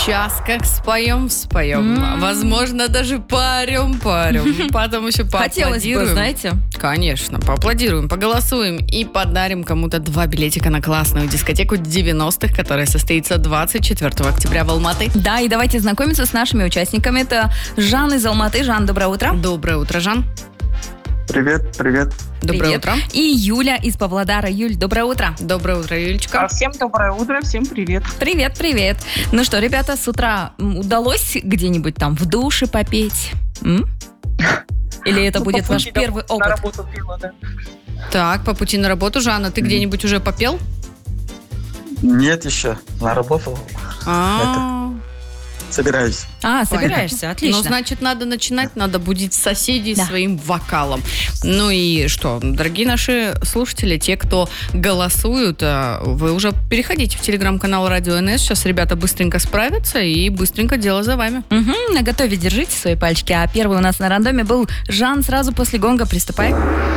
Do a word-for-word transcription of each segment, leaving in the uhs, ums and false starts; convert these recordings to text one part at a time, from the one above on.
Сейчас как споем, споем. Mm. Возможно, даже поорем, поорем. Потом еще поаплодируем. Хотелось бы, знаете. Конечно, поаплодируем, поголосуем и подарим кому-то два билетика на классную дискотеку девяностых, которая состоится двадцать четвёртого октября в Алматы. Да, и давайте знакомиться с нашими участниками. Это Жан из Алматы. Жан, доброе утро. Доброе утро, Жан. Привет, привет. Доброе привет. утро. И Юля из Павлодара. Юль, доброе утро. Доброе утро, Юлечка. Всем доброе утро, всем привет. Привет, привет. Ну что, ребята, с утра удалось где-нибудь там в душе попеть? М? Или это Ну, будет по ваш пути первый на опыт? работу пила, да. Так, по пути на работу, Жанна, ты mm. где-нибудь уже попел? Нет еще, на работу. А-а-а. Собираюсь. А, собираешься, отлично. Ну, значит, надо начинать, надо будить соседей да. своим вокалом. Ну и что, дорогие наши слушатели, те, кто голосуют, вы уже переходите в телеграм-канал Радио эн эс. Сейчас ребята быстренько справятся, и быстренько дело за вами. Угу, наготове держите свои пальчики. А первый у нас на рандоме был Жан. Сразу после гонга приступай.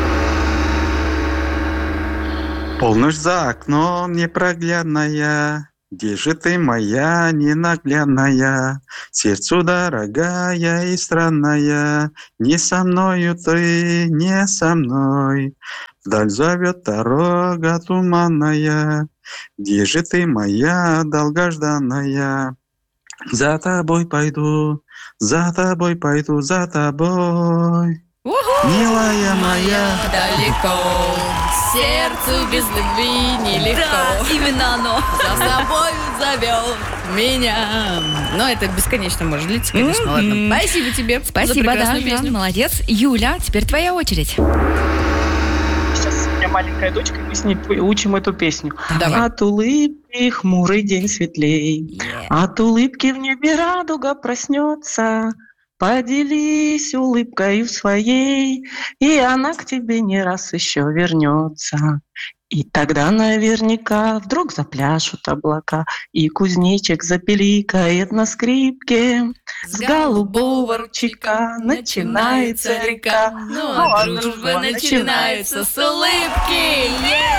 Полночь за окном непроглядная, где же ты, моя ненаглядная, сердцу дорогая и странная, не со мною ты, не со мной, вдаль зовет дорога туманная, где же ты, моя долгожданная, за тобой пойду, за тобой пойду, за тобой. У-ху! Милая моя, далеко, сердцу без любви нелегко. Да, именно оно. За собой зовет меня. Но это бесконечно может длиться, конечно, mm-hmm. ладно. Спасибо тебе. Спасибо, да, Жан, молодец. Юля, теперь твоя очередь. Сейчас у меня маленькая дочка, и мы с ней учим эту песню. Давай. От улыбки хмурый день светлей, yeah. От улыбки в небе радуга проснется. Поделись улыбкою своей, и она к тебе не раз еще вернется. И тогда наверняка вдруг запляшут облака, и кузнечик запеликает на скрипке. С голубого ручейка начинается река, ну а дружба начинается с улыбки.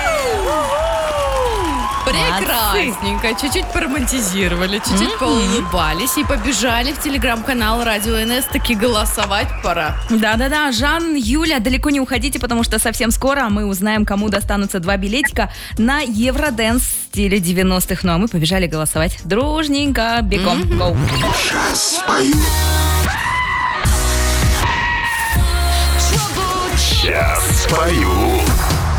Прекрасненько. Чуть-чуть поромантизировали, чуть-чуть mm-hmm. поулыбались и побежали в телеграм-канал Радио эн эс. Таки голосовать пора. Да-да-да, Жан, Юля, далеко не уходите, потому что совсем скоро мы узнаем, кому достанутся два билетика на Евродэнс в стиле девяностых. Ну а мы побежали голосовать дружненько. Бегом, гоу. Сейчас спою. Сейчас спою.